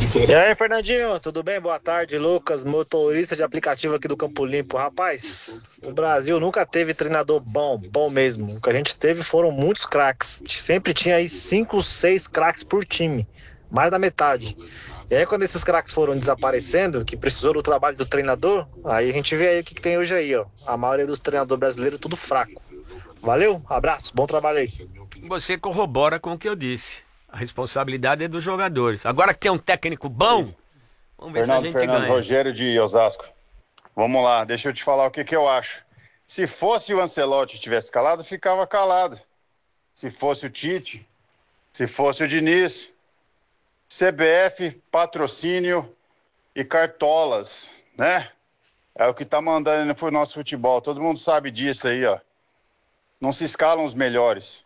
E aí, Fernandinho, tudo bem? Boa tarde, Lucas, motorista de aplicativo aqui do Campo Limpo. Rapaz, o Brasil nunca teve treinador bom, bom mesmo. O que a gente teve foram muitos craques. Sempre tinha aí 5, 6 craques por time, mais da metade. E aí, quando esses craques foram desaparecendo, que precisou do trabalho do treinador, aí a gente vê aí o que tem hoje aí, ó. A maioria dos treinadores brasileiros tudo fraco. Valeu, abraço, bom trabalho aí. Você corrobora com o que eu disse. A responsabilidade é dos jogadores. Agora que é um técnico bom, vamos ver se a gente Fernando, ganha. Rogério de Osasco. Vamos lá, deixa eu te falar o que eu acho. Se fosse o Ancelotti tivesse calado, ficava calado. Se fosse o Tite, se fosse o Diniz, CBF, patrocínio e cartolas, né? É o que tá mandando no nosso futebol. Todo mundo sabe disso aí, ó. Não se escalam os melhores.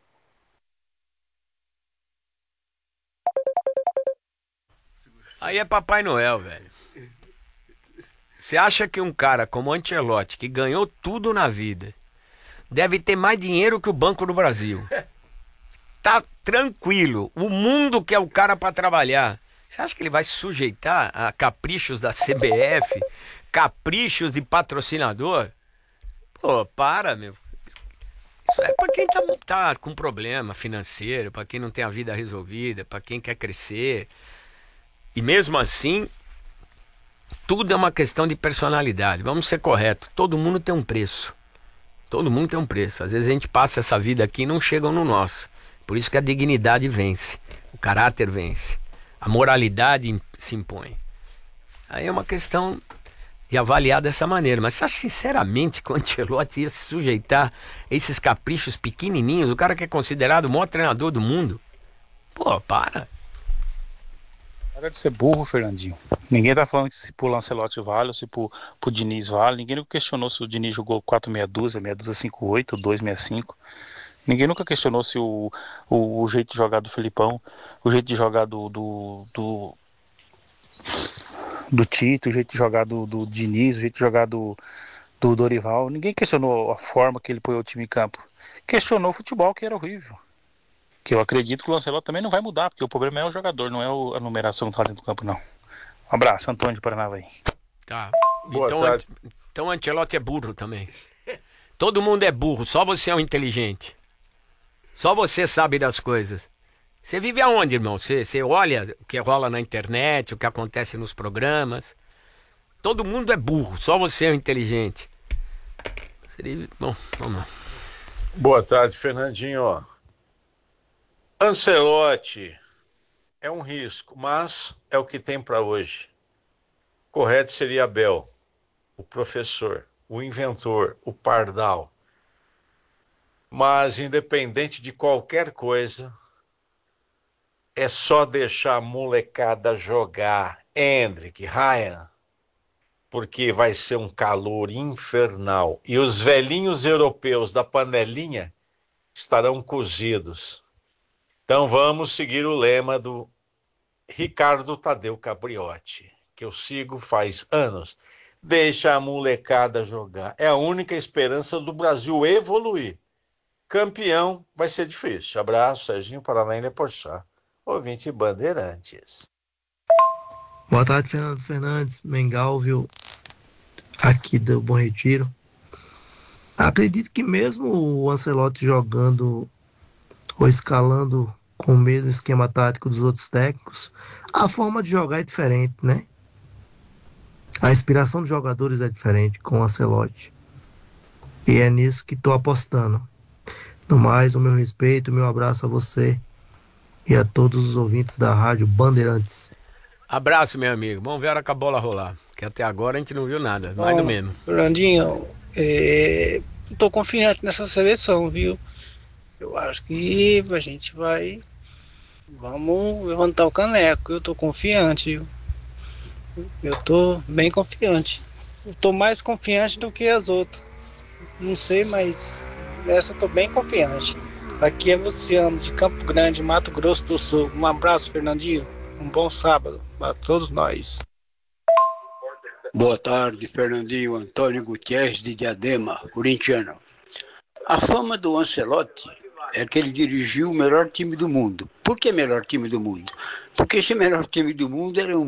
Aí é Papai Noel, velho. Você acha que um cara como Ancelotti, que ganhou tudo na vida, deve ter mais dinheiro que o Banco do Brasil? Tá tranquilo. O mundo quer o cara pra trabalhar. Você acha que ele vai se sujeitar a caprichos da CBF, caprichos de patrocinador? Pô, para, meu. Isso é pra quem tá com problema financeiro, pra quem não tem a vida resolvida, pra quem quer crescer. E mesmo assim, tudo é uma questão de personalidade. Vamos ser corretos. Todo mundo tem um preço. Todo mundo tem um preço. Às vezes a gente passa essa vida aqui e não chegam no nosso. Por isso que a dignidade vence. O caráter vence. A moralidade se impõe. Aí é uma questão de avaliar dessa maneira. Mas você acha sinceramente que o Ancelotti ia se sujeitar a esses caprichos pequenininhos? O cara que é considerado o maior treinador do mundo? Pô, para. Para de ser burro, Fernandinho. Ninguém tá falando que se pro Lancelotti vale ou se pro Diniz vale. Ninguém nunca questionou se o Diniz jogou 4-6-2, 6-2-5-8, 2-6-5. Ninguém nunca questionou se o jeito de jogar do Felipão, o jeito de jogar do Tito, o jeito de jogar do Diniz, o jeito de jogar do Dorival. Ninguém questionou a forma que ele põe o time em campo. Questionou o futebol, que era horrível. Que eu acredito que o Lancelotti também não vai mudar, porque o problema é o jogador, não é a numeração que tá dentro do campo, não. Um abraço, Antônio de Paranavaí. Tá. Boa tarde. Então o Ancelotti é burro também. Todo mundo é burro, só você é um inteligente. Só você sabe das coisas. Você vive aonde, irmão? Você olha o que rola na internet, o que acontece nos programas. Todo mundo é burro, só você é um inteligente. Bom, vamos lá. Boa tarde, Fernandinho. Ancelotti é um risco, mas é o que tem para hoje. Correto seria Abel, o professor, o inventor, o pardal. Mas, independente de qualquer coisa, é só deixar a molecada jogar. Endrick, Ryan, porque vai ser um calor infernal. E os velhinhos europeus da panelinha estarão cozidos. Então vamos seguir o lema do Ricardo Tadeu Capriotti, que eu sigo faz anos. Deixa a molecada jogar. É a única esperança do Brasil evoluir. Campeão vai ser difícil. Abraço, Serginho Paranaíba Porchá. Ouvinte Bandeirantes. Boa tarde, Fernando Fernandes, Mengalvio, aqui do Bom Retiro. Acredito que mesmo o Ancelotti jogando ou escalando com o mesmo esquema tático dos outros técnicos, a forma de jogar é diferente, né? A inspiração dos jogadores é diferente com o Ancelotti. E é nisso que estou apostando. No mais, o meu respeito, o meu abraço a você e a todos os ouvintes da Rádio Bandeirantes. Abraço, meu amigo. Vamos ver a hora que a bola rolar. Que até agora a gente não viu nada. Mais do mesmo. Fernandinho, tô confiante nessa seleção, viu? Eu acho que a gente vai. Vamos levantar o caneco. Eu tô confiante, viu? Eu tô bem confiante. Eu tô mais confiante do que as outras. Não sei, mas nessa eu tô bem confiante. Aqui é Luciano, de Campo Grande, Mato Grosso do Sul. Um abraço, Fernandinho. Um bom sábado para todos nós. Boa tarde, Fernandinho. Antônio Gutierrez de Diadema, corintiano. A fama do Ancelotti é que ele dirigiu o melhor time do mundo. Por que melhor time do mundo? Porque esse melhor time do mundo era um